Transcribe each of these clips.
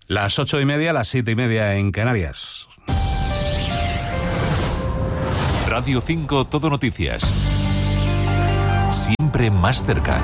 Las 8:30, las 7:30 en Canarias. Radio 5 Todo Noticias. Siempre más cerca.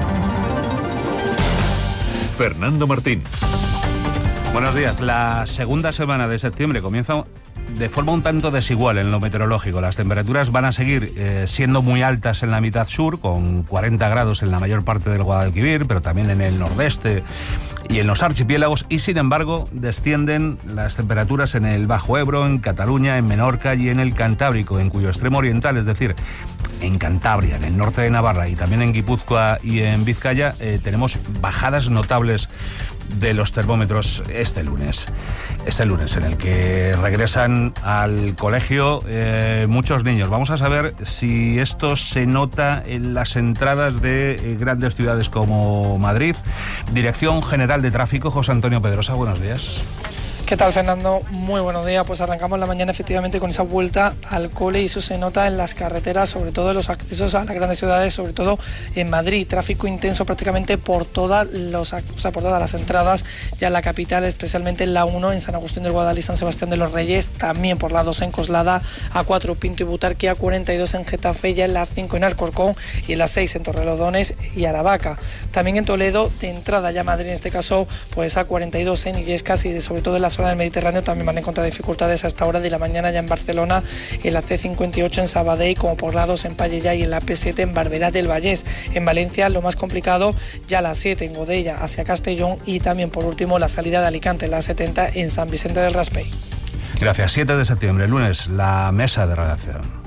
Fernando Martín. Buenos días. La segunda semana de septiembre comienza de forma un tanto desigual en lo meteorológico. Las temperaturas van a seguir siendo muy altas en la mitad sur, con 40 grados en la mayor parte del Guadalquivir, pero también en el nordeste y en los archipiélagos, y sin embargo descienden las temperaturas en el Bajo Ebro, en Cataluña, en Menorca y en el Cantábrico, en cuyo extremo oriental, es decir, en Cantabria, en el norte de Navarra y también en Guipúzcoa y en Vizcaya, tenemos bajadas notables de los termómetros este lunes en el que regresan al colegio muchos niños. Vamos a saber si esto se nota en las entradas de grandes ciudades como Madrid. Dirección General de Tráfico, José Antonio Pedrosa, buenos días. ¿Qué tal, Fernando? Muy buenos días. Pues arrancamos la mañana efectivamente con esa vuelta al cole y eso se nota en las carreteras, sobre todo en los accesos a las grandes ciudades, sobre todo en Madrid. Tráfico intenso prácticamente por todas las entradas ya en la capital, especialmente en la 1 en San Agustín del Guadalí, San Sebastián de los Reyes, también por la 2 en Coslada, A4 Pinto y Butarque, A42 en Getafe, ya en la 5 en Alcorcón y en la 6 en Torrelodones y Aravaca. También en Toledo, de entrada ya a Madrid en este caso, pues A42 en Illescas y sobre todo en la zona del Mediterráneo también van a encontrar dificultades a esta hora de la mañana ya en Barcelona, en la C58 en Sabadell, como por la 2 en Pallejà y en la P7 en Barberà del Vallès. En Valencia lo más complicado ya la 7 en Godella hacia Castellón y también por último la salida de Alicante, la 70 en San Vicente del Raspey. Gracias. 7 de septiembre, lunes, la mesa de redacción.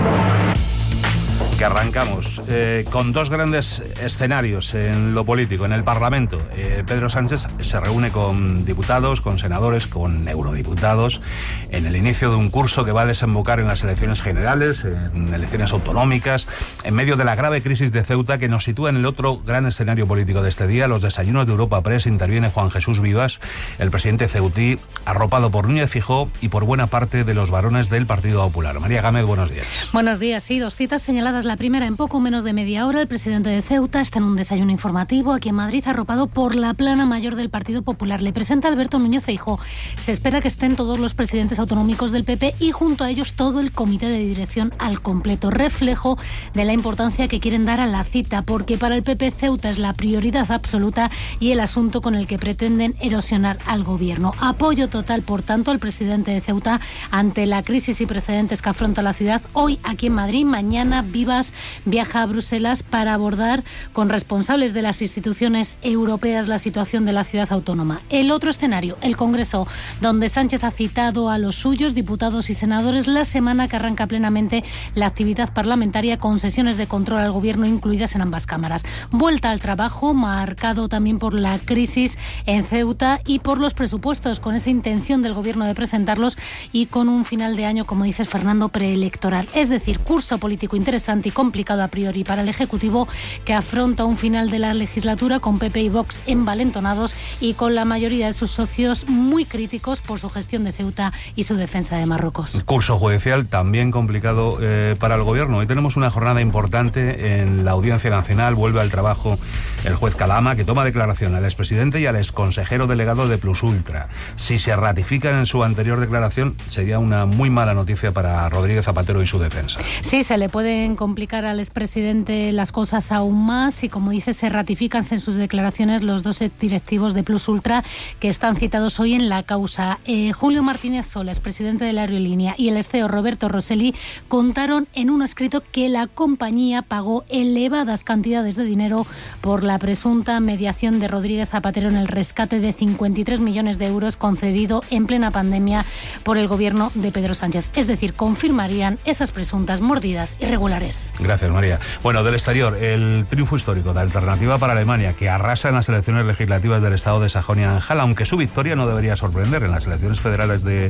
Que arrancamos con dos grandes escenarios en lo político. En el Parlamento, Pedro Sánchez se reúne con diputados, con senadores, con eurodiputados, en el inicio de un curso que va a desembocar en las elecciones generales, en elecciones autonómicas, en medio de la grave crisis de Ceuta que nos sitúa en el otro gran escenario político de este día. Los desayunos de Europa Press, interviene Juan Jesús Vivas, el presidente ceutí, arropado por Núñez Feijóo y por buena parte de los varones del Partido Popular. María Gámez, buenos días. Buenos días, sí, dos citas señaladas. La primera, en poco menos de media hora, el presidente de Ceuta está en un desayuno informativo aquí en Madrid, arropado por la plana mayor del Partido Popular. Le presenta Alberto Núñez Feijóo. Se espera que estén todos los presidentes autonómicos del PP y junto a ellos todo el comité de dirección al completo. Reflejo de la importancia que quieren dar a la cita, porque para el PP Ceuta es la prioridad absoluta y el asunto con el que pretenden erosionar al gobierno. Apoyo total, por tanto, al presidente de Ceuta ante la crisis y precedentes que afronta la ciudad hoy aquí en Madrid. Mañana Vivas viaja a Bruselas para abordar con responsables de las instituciones europeas la situación de la ciudad autónoma. El otro escenario, el Congreso, donde Sánchez ha citado a los suyos, diputados y senadores, la semana que arranca plenamente la actividad parlamentaria con sesiones de control al gobierno incluidas en ambas cámaras. Vuelta al trabajo, marcado también por la crisis en Ceuta y por los presupuestos, con esa intención del gobierno de presentarlos y con un final de año, como dices, Fernando, preelectoral. Es decir, curso político interesante y complicado a priori para el Ejecutivo, que afronta un final de la legislatura con PP y Vox envalentonados y con la mayoría de sus socios muy críticos por su gestión de Ceuta y su defensa de Marruecos. Curso judicial también complicado para el Gobierno. Hoy tenemos una jornada importante en la Audiencia Nacional. Vuelve al trabajo el juez Calama, que toma declaración al expresidente y al exconsejero delegado de Plus Ultra. Si se ratifican en su anterior declaración, sería una muy mala noticia para Rodríguez Zapatero y su defensa. Sí, se le pueden complicar al expresidente las cosas aún más y, como dice, se ratifican en sus declaraciones los dos directivos de Plus Ultra que están citados hoy en la causa. Julio Martínez Sola, expresidente de la aerolínea, y el CEO Roberto Rosselli contaron en un escrito que la compañía pagó elevadas cantidades de dinero por la presunta mediación de Rodríguez Zapatero en el rescate de 53 millones de euros concedido en plena pandemia por el gobierno de Pedro Sánchez. Es decir, confirmarían esas presuntas mordidas irregulares. Gracias, María. Bueno, del exterior, el triunfo histórico de Alternativa para Alemania, que arrasa en las elecciones legislativas del estado de Sajonia-Anhalt, aunque su victoria no debería sorprender. En las elecciones federales de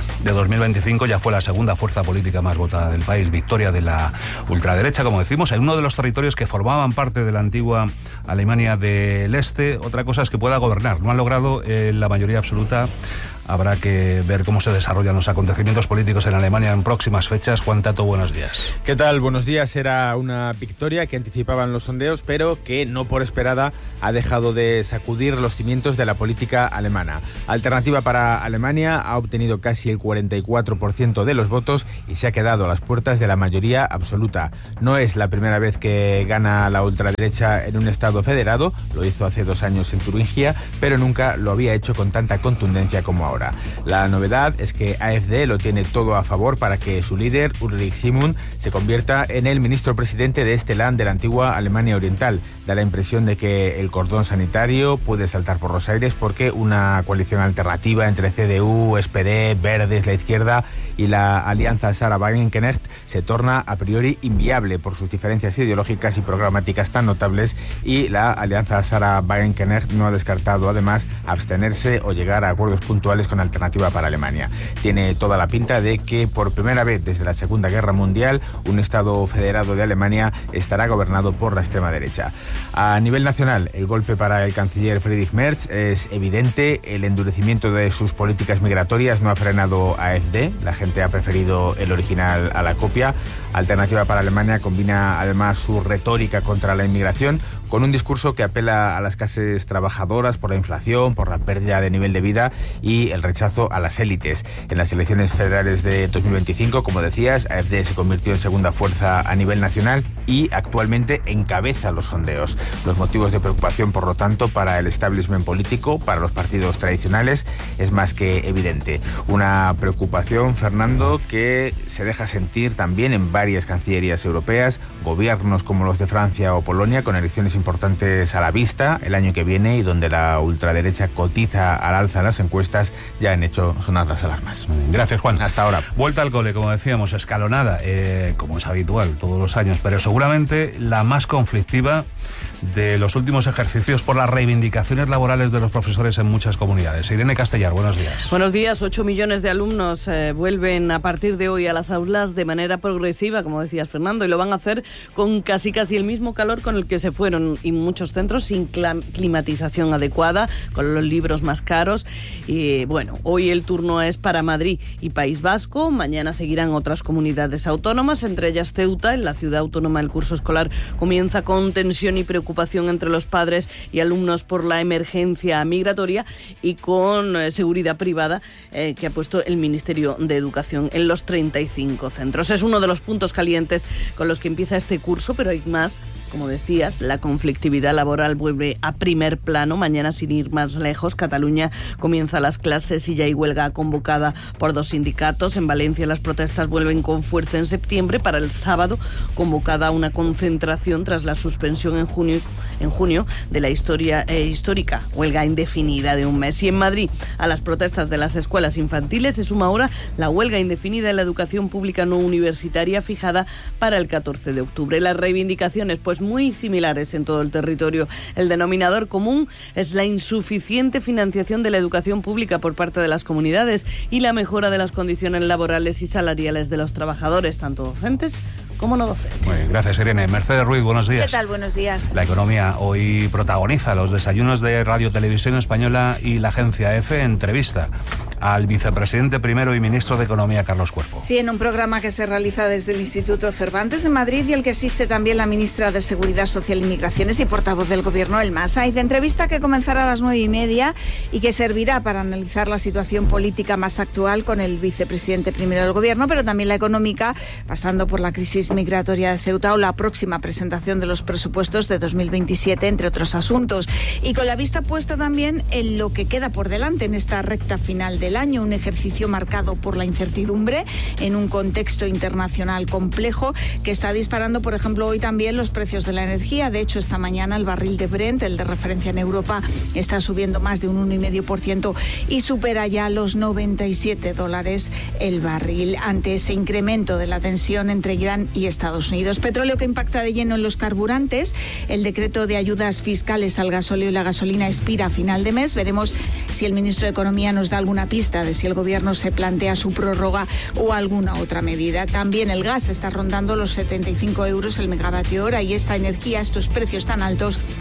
2025 ya fue la segunda fuerza política más votada del país. Victoria de la ultraderecha, como decimos, en uno de los territorios que formaban parte de la antigua Alemania del Este. Otra cosa es que pueda gobernar. No ha logrado la mayoría absoluta Habrá que ver cómo se desarrollan los acontecimientos políticos en Alemania en próximas fechas. Juan Tato, buenos días. ¿Qué tal? Buenos días. Era una victoria que anticipaban los sondeos, pero que no por esperada ha dejado de sacudir los cimientos de la política alemana. Alternativa para Alemania ha obtenido casi el 44% de los votos y se ha quedado a las puertas de la mayoría absoluta. No es la primera vez que gana la ultraderecha en un estado federado, lo hizo hace 2 años en Turingia, pero nunca lo había hecho con tanta contundencia como ahora. La novedad es que AfD lo tiene todo a favor para que su líder, Ulrich Simon, se convierta en el ministro presidente de este land de la antigua Alemania Oriental. Da la impresión de que el cordón sanitario puede saltar por los aires porque una coalición alternativa entre CDU, SPD, Verdes, la izquierda y la alianza Sarah Wagenknecht se torna a priori inviable por sus diferencias ideológicas y programáticas tan notables, y la alianza Sarah Wagenknecht no ha descartado además abstenerse o llegar a acuerdos puntuales con Alternativa para Alemania. Tiene toda la pinta de que por primera vez desde la Segunda Guerra Mundial un Estado federado de Alemania estará gobernado por la extrema derecha. A nivel nacional, el golpe para el canciller Friedrich Merz es evidente. El endurecimiento de sus políticas migratorias no ha frenado a AfD. La gente ha preferido el original a la copia. Alternativa para Alemania combina además su retórica contra la inmigración con un discurso que apela a las clases trabajadoras por la inflación, por la pérdida de nivel de vida y el rechazo a las élites. En las elecciones federales de 2025, como decías, AfD se convirtió en segunda fuerza a nivel nacional y actualmente encabeza los sondeos. Los motivos de preocupación, por lo tanto, para el establishment político, para los partidos tradicionales, es más que evidente. Una preocupación, Fernando, que se deja sentir también en varias cancillerías europeas, gobiernos como los de Francia o Polonia, con elecciones importantes a la vista el año que viene y donde la ultraderecha cotiza al alza en las encuestas, ya han hecho sonar las alarmas. Gracias, Juan. Hasta ahora. Vuelta al cole, como decíamos, escalonada, como es habitual todos los años, pero seguramente la más conflictiva de los últimos ejercicios por las reivindicaciones laborales de los profesores en muchas comunidades. Irene Castellar, buenos días. Buenos días. 8 millones de alumnos vuelven a partir de hoy a las aulas de manera progresiva, como decías, Fernando, y lo van a hacer con casi el mismo calor con el que se fueron, y muchos centros sin climatización adecuada, con los libros más caros. Y bueno, hoy el turno es para Madrid y País Vasco. Mañana seguirán otras comunidades autónomas, entre ellas Ceuta. En la ciudad autónoma el curso escolar comienza con tensión y preocupación entre los padres y alumnos por la emergencia migratoria y con seguridad privada que ha puesto el Ministerio de Educación en los 35 centros. Es uno de los puntos calientes con los que empieza este curso, pero hay más. Como decías, la conflictividad laboral vuelve a primer plano. Mañana, sin ir más lejos, Cataluña comienza las clases y ya hay huelga convocada por 2 sindicatos. En Valencia las protestas vuelven con fuerza en septiembre. Para el sábado, convocada una concentración tras la suspensión en junio de la histórica huelga indefinida de un mes. Y en Madrid, a las protestas de las escuelas infantiles se suma ahora la huelga indefinida en la educación pública no universitaria fijada para el 14 de octubre. Las reivindicaciones, pues muy similares en todo el territorio. El denominador común es la insuficiente financiación de la educación pública por parte de las comunidades y la mejora de las condiciones laborales y salariales de los trabajadores, tanto docentes como no docentes. Muy bien, gracias, Irene. Mercedes Ruiz, buenos días. ¿Qué tal? Buenos días. La economía hoy protagoniza los desayunos de Radio Televisión Española y la agencia EFE. Entrevista al vicepresidente primero y ministro de Economía, Carlos Cuerpo. Sí, en un programa que se realiza desde el Instituto Cervantes de Madrid y al que asiste también la ministra de Seguridad Social y Migraciones y portavoz del Gobierno, El Mas. De entrevista que comenzará a las 9:30 y que servirá para analizar la situación política más actual con el vicepresidente primero del Gobierno, pero también la económica, pasando por la crisis migratoria de Ceuta o la próxima presentación de los presupuestos de 2027, entre otros asuntos. Y con la vista puesta también en lo que queda por delante en esta recta final del año, un ejercicio marcado por la incertidumbre en un contexto internacional complejo que está disparando, por ejemplo, hoy también los precios de la energía. De hecho, esta mañana el barril de Brent, el de referencia en Europa, está subiendo más de un 1,5% y supera ya los $97 el barril, ante ese incremento de la tensión entre Irán y Estados Unidos. Petróleo que impacta de lleno en los carburantes. El decreto de ayudas fiscales al gasóleo y la gasolina expira a final de mes. Veremos si el ministro de Economía nos da alguna pista de si el Gobierno se plantea su prórroga o alguna otra medida. También el gas está rondando los 75 € el megavatio hora, y esta energía, estos precios tan altos,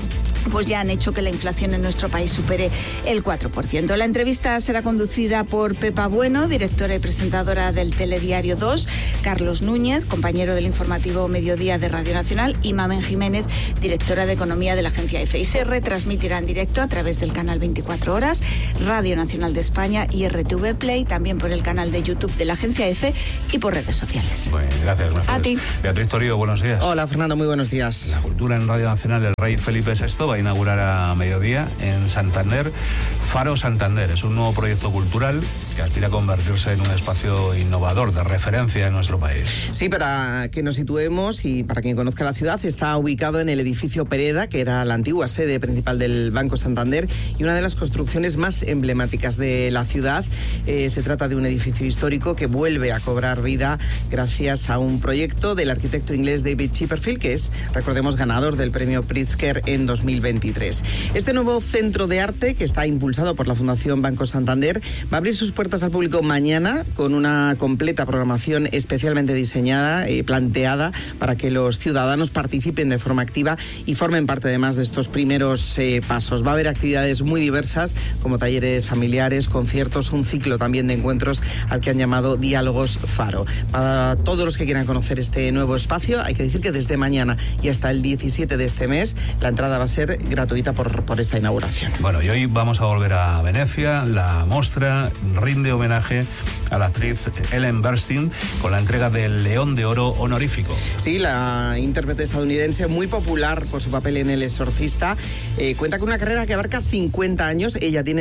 pues ya han hecho que la inflación en nuestro país supere el 4%. La entrevista será conducida por Pepa Bueno, directora y presentadora del Telediario 2, Carlos Núñez, compañero del informativo Mediodía de Radio Nacional, y Mamen Jiménez, directora de Economía de la agencia EFE. Y se retransmitirá en directo a través del canal 24 Horas, Radio Nacional de España y RTV Play, también por el canal de YouTube de la agencia EFE y por redes sociales. Bueno, gracias, Mercedes. A ti. Beatriz Torío, buenos días. Hola, Fernando, muy buenos días. La cultura en Radio Nacional, el rey Felipe VI va a inaugurar a mediodía en Santander Faro Santander. Es un nuevo proyecto cultural que aspira a convertirse en un espacio innovador de referencia en nuestro país. Sí, para que nos situemos y para quien conozca la ciudad, está ubicado en el edificio Pereda, que era la antigua sede principal del Banco Santander y una de las construcciones más emblemáticas de la ciudad. Se trata de un edificio histórico que vuelve a cobrar vida gracias a un proyecto del arquitecto inglés David Chipperfield, que es, recordemos, ganador del premio Pritzker en 2023. Este nuevo centro de arte, que está impulsado por la Fundación Banco Santander, va a abrir sus puertas al público mañana con una completa programación especialmente diseñada, planteada para que los ciudadanos participen de forma activa y formen parte además de estos primeros pasos. Va a haber actividades muy diversas como talleres familiares, conciertos, un ciclo también de encuentros al que han llamado Diálogos Faro. Para todos los que quieran conocer este nuevo espacio, hay que decir que desde mañana y hasta el 17 de este mes la entrada va a ser gratuita por esta inauguración. Bueno, y hoy vamos a volver a Venecia. La mostra rinde homenaje a la actriz Ellen Burstyn con la entrega del León de Oro honorífico. Sí, la intérprete estadounidense, muy popular por su papel en El Exorcista, cuenta con una carrera que abarca 50 años. Ella tiene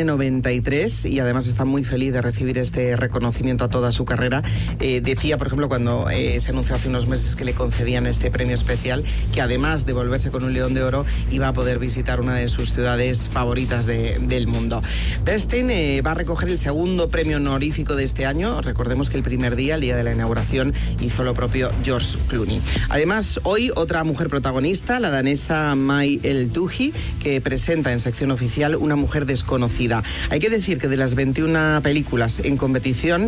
93 y además está muy feliz de recibir este reconocimiento a toda su carrera. Decía, por ejemplo, cuando se anunció hace unos meses que le concedían este premio especial, que además de volverse con un León de Oro, iba a poder visitar una de sus ciudades favoritas del mundo. Burstyn va a recoger el segundo premio honorífico de este año. Recordemos que el primer día, el día de la inauguración, hizo lo propio George Clooney. Además, hoy otra mujer protagonista, la danesa Mai El-Touhi, que presenta en sección oficial Una mujer desconocida. Hay que decir que de las 21 películas en competición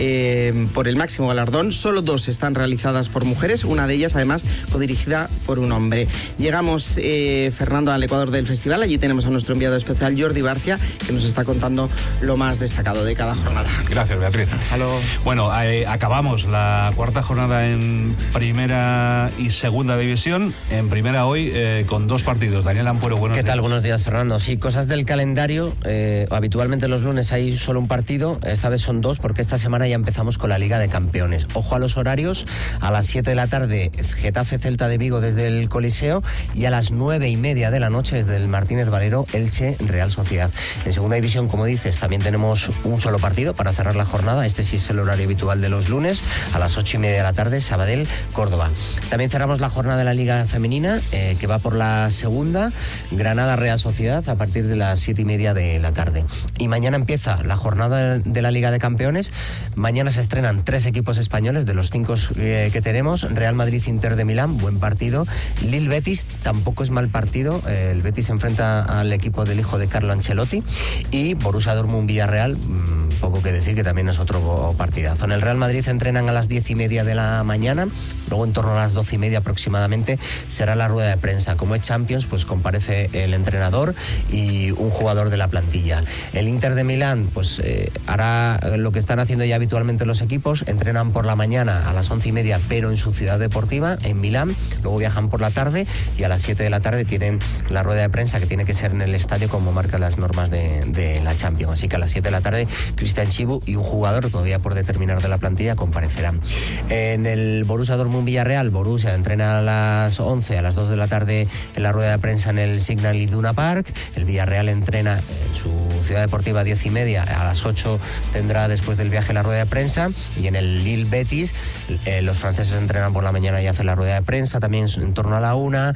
por el máximo galardón, solo 2 están realizadas por mujeres, una de ellas además codirigida por un hombre. Llegamos, Fernando, al Ecuador del festival. Allí tenemos a nuestro enviado especial Jordi Barcia, que nos está contando lo más destacado de cada jornada. Gracias, Beatriz. Hasta luego. Bueno, acabamos la cuarta jornada en primera y segunda división. En primera hoy con 2 partidos. Daniel Ampuero, buenos días. ¿Qué tal? Buenos días, Fernando. Sí, cosas del calendario. Habitualmente los lunes hay solo un partido. Esta vez son 2 porque esta semana ya empezamos con la Liga de Campeones. Ojo a los horarios. A las 7 de la tarde, Getafe Celta de Vigo desde el Coliseo, y a las 9:30 de la noche desde el Martínez Valero, Elche Real Sociedad. En segunda división, como dices, también tenemos un solo partido para cerrar la jornada. Este sí es el horario habitual de los lunes, a las 8:30 de la tarde, Sabadell Córdoba. También cerramos la jornada de la Liga Femenina, que va por la segunda, Granada Real Sociedad, a partir de las 7:30 de la tarde. Y mañana empieza la jornada de la Liga de Campeones. Mañana se estrenan 3 equipos españoles de los 5 que tenemos. Real Madrid Inter de Milán, buen partido. Lille Betis, tampoco es mal partido. El Betis se enfrenta al equipo del hijo de Carlo Ancelotti. Y Borussia Dortmund Villarreal, poco que decir, que también es otro partidazo. En el Real Madrid entrenan a las 10:30 de la mañana. Luego, en torno a las 12:30 aproximadamente, será la rueda de prensa. Como es Champions, pues comparece el entrenador y un jugador de la plantilla. El Inter de Milán, pues hará lo que están haciendo ya habitualmente los equipos. Entrenan por la mañana a las 11:30, pero en su ciudad deportiva, en Milán. Luego viajan por la tarde y a las 7 de la tarde tienen la rueda de prensa, que tiene que ser en el estadio como marcan las normas de la Champions. Así que a las 7 de la tarde, Cristian Chibu y un jugador todavía por determinar de la plantilla comparecerán. En el Borussia Dortmund Villarreal, Borussia entrena a las 11, a las 2 de la tarde en la rueda de prensa en el Signal Iduna Park. El Villarreal entrena en su ciudad deportiva a 10:30, a las 8 tendrá después del viaje la rueda de prensa. Y en el Lille Betis, los franceses entrenan por la mañana y hacen la rueda de prensa también en torno a la 1.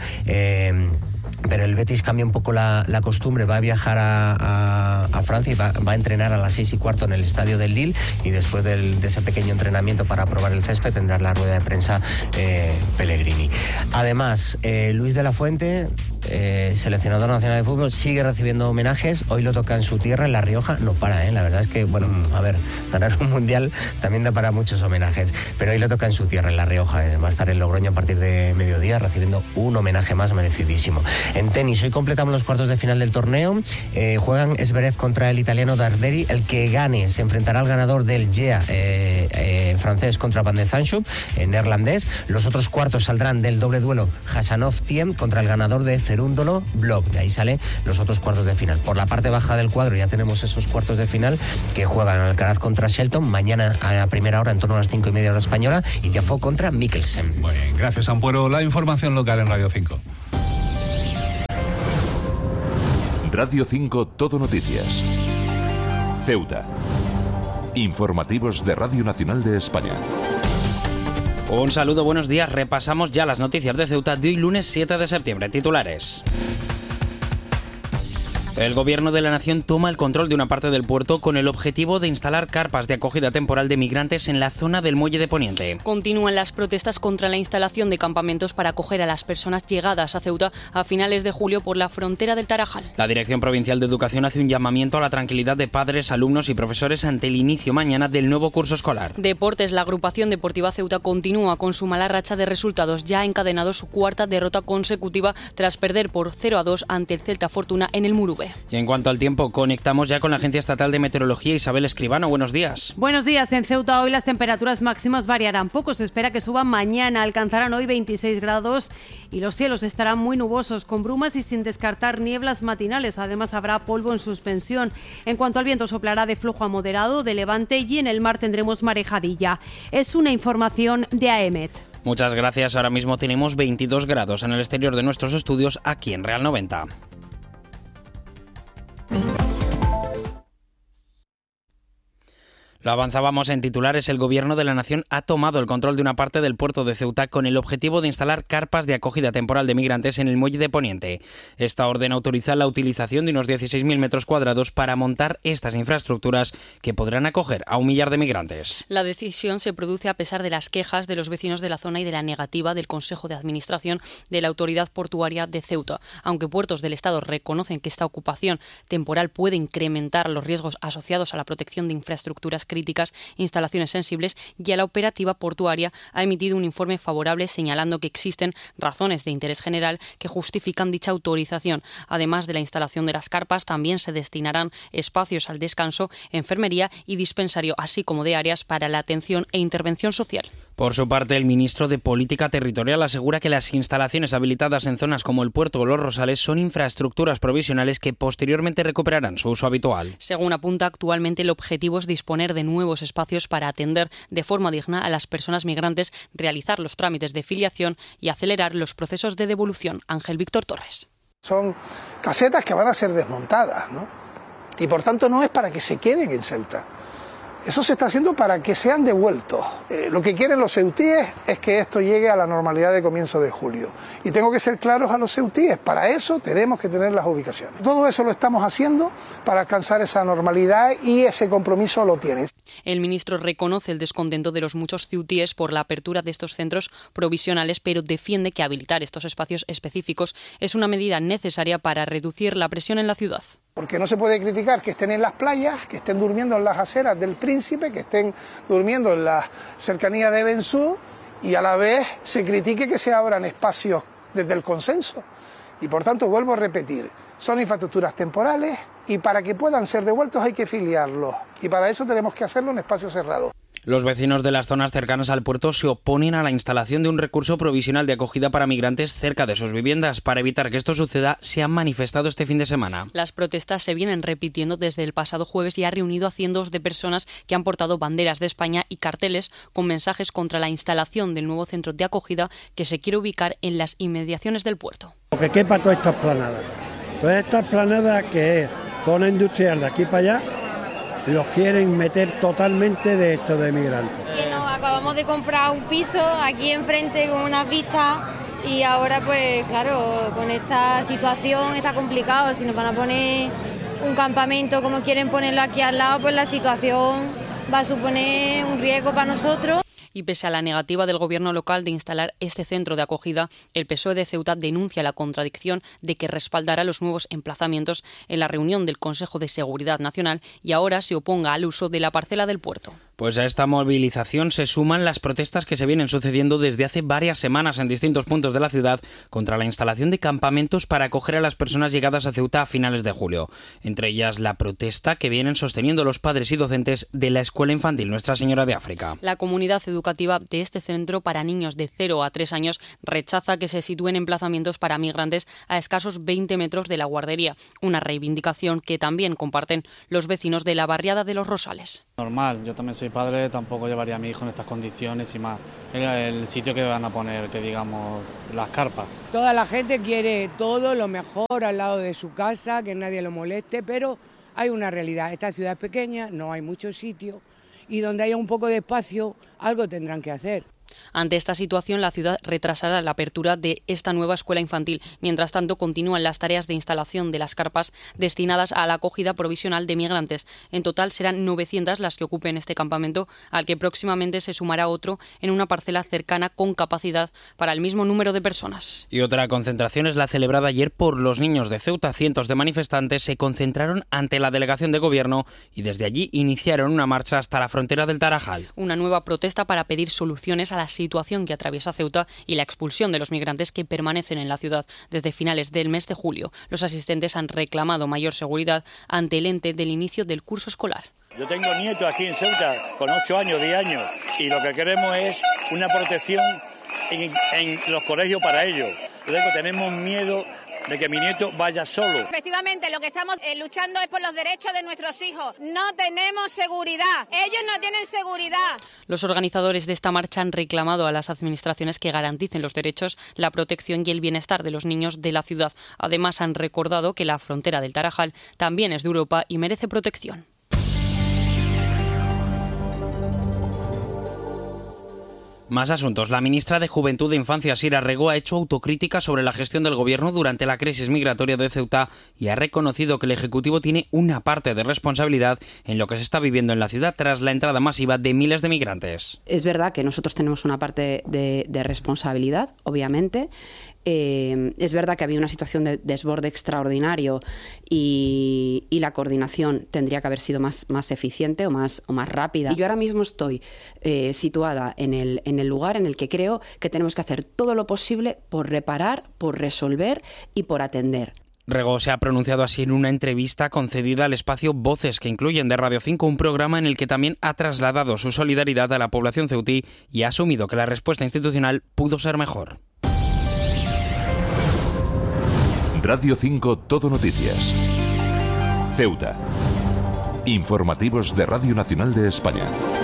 Pero el Betis cambia un poco la costumbre, va a viajar a Francia y va a entrenar a las 6:15 en el estadio del Lille, y después de ese pequeño entrenamiento para probar el césped tendrá la rueda de prensa Pellegrini. Además, Luis de la Fuente seleccionador nacional de fútbol, sigue recibiendo homenajes. Hoy lo toca en su tierra, en La Rioja. No para, la verdad es que, bueno, a ver, ganar un mundial también da para muchos homenajes, pero hoy lo toca en su tierra, en La Rioja. Va a estar en Logroño a partir de mediodía recibiendo un homenaje más merecidísimo. En tenis, hoy completamos los cuartos de final del torneo. Juegan Zverev contra el italiano Darderi. El que gane se enfrentará al ganador del GEA francés contra Van de Zandschulp, neerlandés. Los otros cuartos saldrán del doble duelo Khachanov-Thiem contra el ganador de Cerúndolo Block. De ahí salen los otros cuartos de final. Por la parte baja del cuadro ya tenemos esos cuartos de final que juegan Alcaraz contra Shelton, mañana a primera hora en torno a las 5:30 hora española, y Tiafoe contra Mikkelsen. Muy bien, gracias Ampuero. La información local en Radio 5. Radio 5 Todo Noticias. Ceuta. Informativos de Radio Nacional de España. Un saludo, buenos días. Repasamos ya las noticias de Ceuta de hoy lunes 7 de septiembre. Titulares. El Gobierno de la Nación toma el control de una parte del puerto con el objetivo de instalar carpas de acogida temporal de migrantes en la zona del Muelle de Poniente. Continúan las protestas contra la instalación de campamentos para acoger a las personas llegadas a Ceuta a finales de julio por la frontera del Tarajal. La Dirección Provincial de Educación hace un llamamiento a la tranquilidad de padres, alumnos y profesores ante el inicio mañana del nuevo curso escolar. Deportes, la agrupación deportiva Ceuta continúa con su mala racha de resultados. Ya ha encadenado su cuarta derrota consecutiva tras perder por 0-2 ante el Celta Fortuna en el Murube. Y en cuanto al tiempo, conectamos ya con la Agencia Estatal de Meteorología. Isabel Escribano, buenos días. Buenos días. En Ceuta hoy las temperaturas máximas variarán poco. Se espera que suban mañana. Alcanzarán hoy 26 grados y los cielos estarán muy nubosos, con brumas y sin descartar nieblas matinales. Además habrá polvo en suspensión. En cuanto al viento, soplará de flojo a moderado, de levante, y en el mar tendremos marejadilla. Es una información de AEMET. Muchas gracias. Ahora mismo tenemos 22 grados en el exterior de nuestros estudios aquí en Real 90. Lo avanzábamos en titulares. El Gobierno de la Nación ha tomado el control de una parte del puerto de Ceuta con el objetivo de instalar carpas de acogida temporal de migrantes en el Muelle de Poniente. Esta orden autoriza la utilización de unos 16.000 metros cuadrados para montar estas infraestructuras que podrán acoger a 1 millar de migrantes. La decisión se produce a pesar de las quejas de los vecinos de la zona y de la negativa del Consejo de Administración de la Autoridad Portuaria de Ceuta. Aunque puertos del Estado reconocen que esta ocupación temporal puede incrementar los riesgos asociados a la protección de infraestructuras críticas, instalaciones sensibles, ya la operativa portuaria ha emitido un informe favorable señalando que existen razones de interés general que justifican dicha autorización. Además de la instalación de las carpas, también se destinarán espacios al descanso, enfermería y dispensario, así como de áreas para la atención e intervención social. Por su parte, el ministro de Política Territorial asegura que las instalaciones habilitadas en zonas como el puerto o los Rosales son infraestructuras provisionales que posteriormente recuperarán su uso habitual. Según apunta, actualmente el objetivo es disponer de nuevos espacios para atender de forma digna a las personas migrantes, realizar los trámites de filiación y acelerar los procesos de devolución. Ángel Víctor Torres. Son casetas que van a ser desmontadas, ¿no? Y por tanto no es para que se queden en Ceuta. Eso se está haciendo para que sean devueltos. Lo que quieren los ceutíes es que esto llegue a la normalidad de comienzo de julio. Y tengo que ser claros a los ceutíes, para eso tenemos que tener las ubicaciones. Todo eso lo estamos haciendo para alcanzar esa normalidad y ese compromiso lo tienes. El ministro reconoce el descontento de los muchos ceutíes por la apertura de estos centros provisionales, pero defiende que habilitar estos espacios específicos es una medida necesaria para reducir la presión en la ciudad. Porque no se puede criticar que estén en las playas, que estén durmiendo en las aceras del Príncipe, que estén durmiendo en la cercanía de Bensú, y a la vez se critique que se abran espacios desde el consenso. Y por tanto, vuelvo a repetir, son infraestructuras temporales y para que puedan ser devueltos hay que filiarlos. Y para eso tenemos que hacerlo en espacio cerrado. Los vecinos de las zonas cercanas al puerto se oponen a la instalación de un recurso provisional de acogida para migrantes cerca de sus viviendas. Para evitar que esto suceda, se han manifestado este fin de semana. Las protestas se vienen repitiendo desde el pasado jueves y ha reunido a cientos de personas que han portado banderas de España y carteles con mensajes contra la instalación del nuevo centro de acogida que se quiere ubicar en las inmediaciones del puerto. Que quepa toda esta esplanada. Toda esta esplanada que es zona industrial de aquí para allá, los quieren meter totalmente de esto de migrantes. Que nos acabamos de comprar un piso aquí enfrente con unas vistas y ahora pues claro, con esta situación está complicado. Si nos van a poner un campamento como quieren ponerlo aquí al lado, pues la situación va a suponer un riesgo para nosotros. Y pese a la negativa del gobierno local de instalar este centro de acogida, el PSOE de Ceuta denuncia la contradicción de que respaldará los nuevos emplazamientos en la reunión del Consejo de Seguridad Nacional y ahora se oponga al uso de la parcela del puerto. Pues a esta movilización se suman las protestas que se vienen sucediendo desde hace varias semanas en distintos puntos de la ciudad contra la instalación de campamentos para acoger a las personas llegadas a Ceuta a finales de julio. Entre ellas la protesta que vienen sosteniendo los padres y docentes de la Escuela Infantil Nuestra Señora de África. La comunidad educativa de este centro para niños de 0 a 3 años rechaza que se sitúen emplazamientos para migrantes a escasos 20 metros de la guardería, una reivindicación que también comparten los vecinos de la barriada de Los Rosales. Normal, yo también soy padre, tampoco llevaría a mi hijo en estas condiciones y más. El sitio que van a poner, que digamos, las carpas. Toda la gente quiere todo lo mejor al lado de su casa, que nadie lo moleste, pero hay una realidad. Esta ciudad es pequeña, no hay muchos sitios y donde haya un poco de espacio, algo tendrán que hacer. Ante esta situación, la ciudad retrasará la apertura de esta nueva escuela infantil. Mientras tanto, continúan las tareas de instalación de las carpas destinadas a la acogida provisional de migrantes. En total serán 900 las que ocupen este campamento, al que próximamente se sumará otro en una parcela cercana con capacidad para el mismo número de personas. Y otra concentración es la celebrada ayer por los niños de Ceuta. Cientos de manifestantes se concentraron ante la delegación de gobierno y desde allí iniciaron una marcha hasta la frontera del Tarajal. Una nueva protesta para pedir soluciones a la situación que atraviesa Ceuta y la expulsión de los migrantes que permanecen en la ciudad desde finales del mes de julio. Los asistentes han reclamado mayor seguridad ante el ente del inicio del curso escolar. Yo tengo nietos aquí en Ceuta con 8 años, 10 años y lo que queremos es una protección en los colegios para ellos. Tenemos miedo de que mi nieto vaya solo. Efectivamente, lo que estamos luchando es por los derechos de nuestros hijos. No tenemos seguridad. Ellos no tienen seguridad. Los organizadores de esta marcha han reclamado a las administraciones que garanticen los derechos, la protección y el bienestar de los niños de la ciudad. Además, han recordado que la frontera del Tarajal también es de Europa y merece protección. Más asuntos. La ministra de Juventud e Infancia, Sira Rego, ha hecho autocrítica sobre la gestión del gobierno durante la crisis migratoria de Ceuta y ha reconocido que el Ejecutivo tiene una parte de responsabilidad en lo que se está viviendo en la ciudad tras la entrada masiva de miles de migrantes. Es verdad que nosotros tenemos una parte de responsabilidad, obviamente. Es verdad que había una situación de desborde extraordinario y la coordinación tendría que haber sido más eficiente o más rápida. Y yo ahora mismo estoy situada en el lugar en el que creo que tenemos que hacer todo lo posible por reparar, por resolver y por atender. Rego se ha pronunciado así en una entrevista concedida al espacio Voces, que incluyen de Radio 5, un programa en el que también ha trasladado su solidaridad a la población ceutí y ha asumido que la respuesta institucional pudo ser mejor. Radio 5 Todo Noticias. Ceuta. Informativos de Radio Nacional de España.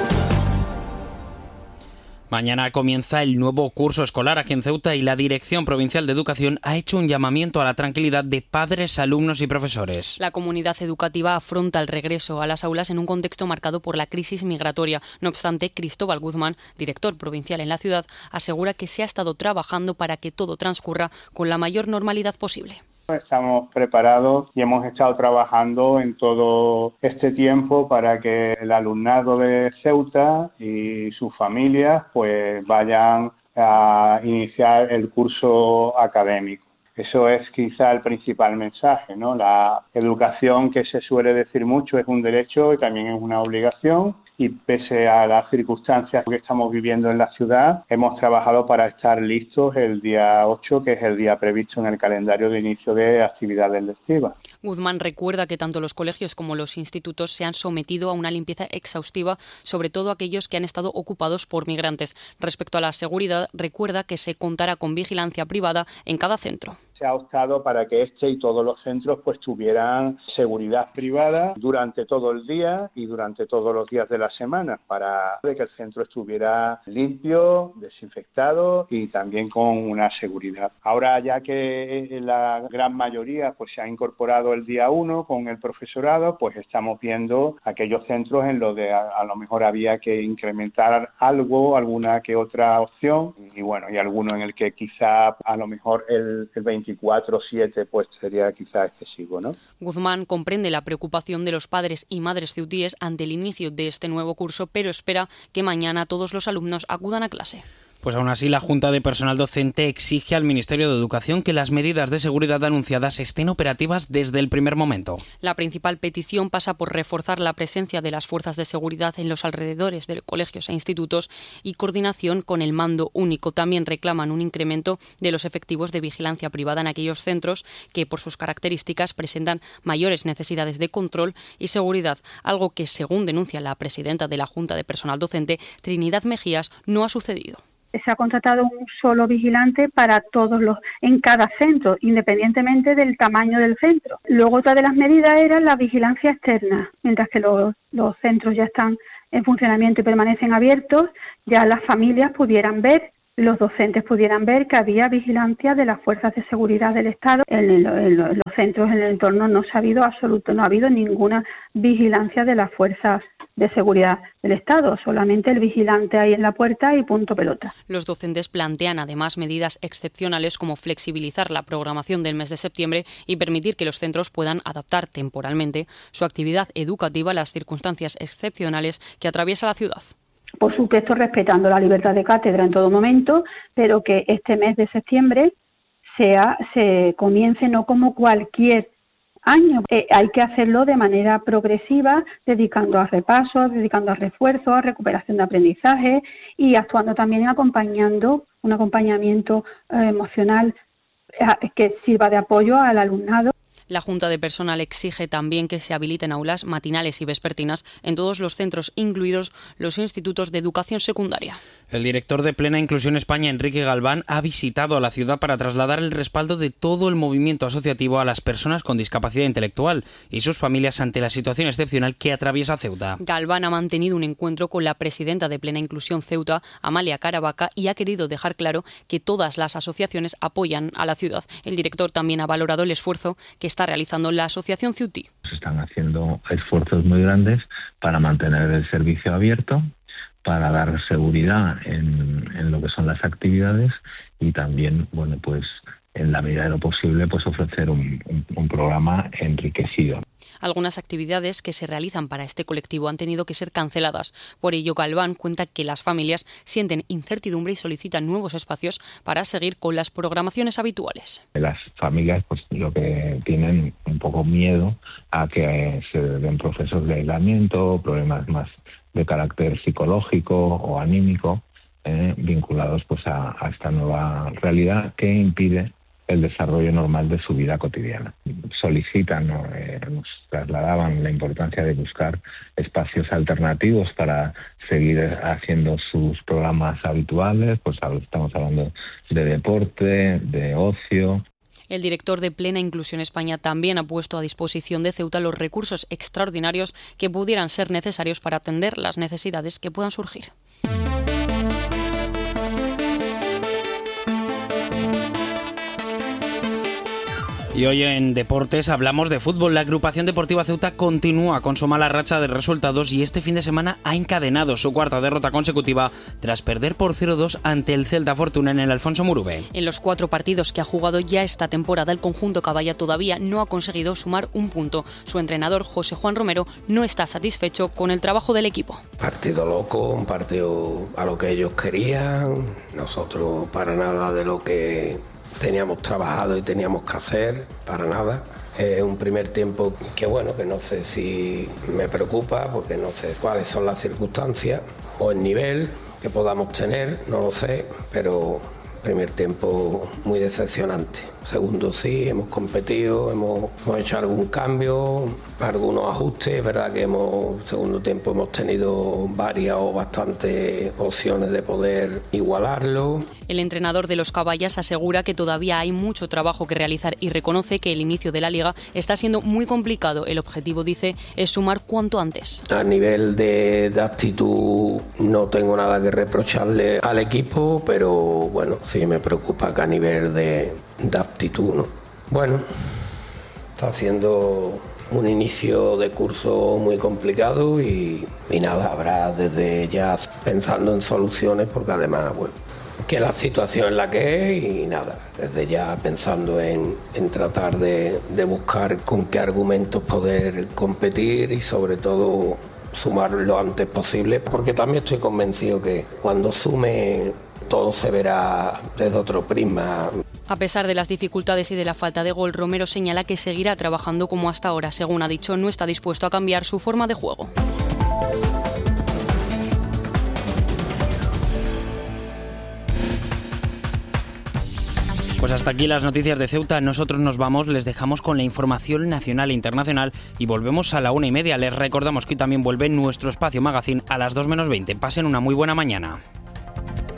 Mañana comienza el nuevo curso escolar aquí en Ceuta y la Dirección Provincial de Educación ha hecho un llamamiento a la tranquilidad de padres, alumnos y profesores. La comunidad educativa afronta el regreso a las aulas en un contexto marcado por la crisis migratoria. No obstante, Cristóbal Guzmán, director provincial en la ciudad, asegura que se ha estado trabajando para que todo transcurra con la mayor normalidad posible. Estamos preparados y hemos estado trabajando en todo este tiempo para que el alumnado de Ceuta y sus familias pues vayan a iniciar el curso académico. Eso es quizá el principal mensaje, ¿no? La educación, que se suele decir mucho, es un derecho y también es una obligación. Y pese a las circunstancias que estamos viviendo en la ciudad, hemos trabajado para estar listos el día 8, que es el día previsto en el calendario de inicio de actividades lectivas. Guzmán recuerda que tanto los colegios como los institutos se han sometido a una limpieza exhaustiva, sobre todo aquellos que han estado ocupados por migrantes. Respecto a la seguridad, recuerda que se contará con vigilancia privada en cada centro. Se ha optado para que este y todos los centros pues tuvieran seguridad privada durante todo el día y durante todos los días de la semana, para que el centro estuviera limpio, desinfectado y también con una seguridad. Ahora, ya que la gran mayoría pues se ha incorporado el día 1 con el profesorado, pues estamos viendo aquellos centros en los de a lo mejor había que incrementar algo, alguna que otra opción y bueno, y alguno en el que quizá a lo mejor el 23 24 o 7 pues sería quizá excesivo, ¿no? Guzmán comprende la preocupación de los padres y madres ceutíes ante el inicio de este nuevo curso, pero espera que mañana todos los alumnos acudan a clase. Pues aún así, la Junta de Personal Docente exige al Ministerio de Educación que las medidas de seguridad anunciadas estén operativas desde el primer momento. La principal petición pasa por reforzar la presencia de las fuerzas de seguridad en los alrededores de colegios e institutos y coordinación con el mando único. También reclaman un incremento de los efectivos de vigilancia privada en aquellos centros que, por sus características, presentan mayores necesidades de control y seguridad, algo que, según denuncia la presidenta de la Junta de Personal Docente, Trinidad Mejías, no ha sucedido. Se ha contratado un solo vigilante para en cada centro, independientemente del tamaño del centro. Luego otra de las medidas era la vigilancia externa, mientras que los centros ya están en funcionamiento y permanecen abiertos, ya las familias pudieran ver, los docentes pudieran ver que había vigilancia de las fuerzas de seguridad del Estado. En los centros, en el entorno, no ha habido ninguna vigilancia de las fuerzas de seguridad del Estado, solamente el vigilante ahí en la puerta y punto pelota. Los docentes plantean además medidas excepcionales como flexibilizar la programación del mes de septiembre y permitir que los centros puedan adaptar temporalmente su actividad educativa a las circunstancias excepcionales que atraviesa la ciudad. Por supuesto, respetando la libertad de cátedra en todo momento, pero que este mes de septiembre se comience no como cualquier año. Hay que hacerlo de manera progresiva, dedicando a repasos, dedicando a refuerzos, a recuperación de aprendizaje y actuando también acompañando un acompañamiento emocional que sirva de apoyo al alumnado. La Junta de Personal exige también que se habiliten aulas matinales y vespertinas en todos los centros, incluidos los institutos de educación secundaria. El director de Plena Inclusión España, Enrique Galván, ha visitado a la ciudad para trasladar el respaldo de todo el movimiento asociativo a las personas con discapacidad intelectual y sus familias ante la situación excepcional que atraviesa Ceuta. Galván ha mantenido un encuentro con la presidenta de Plena Inclusión Ceuta, Amalia Caravaca, y ha querido dejar claro que todas las asociaciones apoyan a la ciudad. El director también ha valorado el esfuerzo que está realizando la Asociación Ceutí. Se están haciendo esfuerzos muy grandes para mantener el servicio abierto, para dar seguridad en lo que son las actividades y también, bueno, pues en la medida de lo posible, pues ofrecer un programa enriquecido. Algunas actividades que se realizan para este colectivo han tenido que ser canceladas. Por ello, Galván cuenta que las familias sienten incertidumbre y solicitan nuevos espacios para seguir con las programaciones habituales. Las familias, pues lo que tienen un poco miedo a que se den procesos de aislamiento, problemas más de carácter psicológico o anímico, vinculados pues a esta nueva realidad que impide el desarrollo normal de su vida cotidiana. Solicitan, nos trasladaban la importancia de buscar espacios alternativos para seguir haciendo sus programas habituales, pues estamos hablando de deporte, de ocio. El director de Plena Inclusión España también ha puesto a disposición de Ceuta los recursos extraordinarios que pudieran ser necesarios para atender las necesidades que puedan surgir. Y hoy en Deportes hablamos de fútbol. La agrupación deportiva Ceuta continúa con su mala racha de resultados y este fin de semana ha encadenado su cuarta derrota consecutiva tras perder por 0-2 ante el Celta Fortuna en el Alfonso Murube. En los 4 partidos que ha jugado ya esta temporada, el conjunto caballa todavía no ha conseguido sumar un punto. Su entrenador, José Juan Romero, no está satisfecho con el trabajo del equipo. Partido loco, un partido a lo que ellos querían, nosotros para nada de lo que teníamos trabajado y teníamos que hacer, para nada. Un primer tiempo que bueno, que no sé si me preocupa porque no sé cuáles son las circunstancias o el nivel que podamos tener, no lo sé, pero primer tiempo muy decepcionante. Segundo sí, hemos competido, hemos hecho algún cambio, algunos ajustes. Es verdad que segundo tiempo hemos tenido varias o bastantes opciones de poder igualarlo. El entrenador de los caballas asegura que todavía hay mucho trabajo que realizar y reconoce que el inicio de la liga está siendo muy complicado. El objetivo, dice, es sumar cuanto antes. A nivel de actitud no tengo nada que reprocharle al equipo, pero bueno, sí me preocupa que a nivel de aptitud, ¿no? Bueno, está haciendo un inicio de curso muy complicado y nada, habrá desde ya pensando en soluciones porque además, bueno, la situación es la que es y nada, desde ya pensando en tratar de buscar con qué argumentos poder competir y sobre todo sumar lo antes posible, porque también estoy convencido que cuando sume todo se verá desde otro prisma. A pesar de las dificultades y de la falta de gol, Romero señala que seguirá trabajando como hasta ahora. Según ha dicho, no está dispuesto a cambiar su forma de juego. Pues hasta aquí las noticias de Ceuta. Nosotros nos vamos, les dejamos con la información nacional e internacional y volvemos a la 1:30. Les recordamos que también vuelve nuestro espacio magazine a las 2 menos 20. Pasen una muy buena mañana.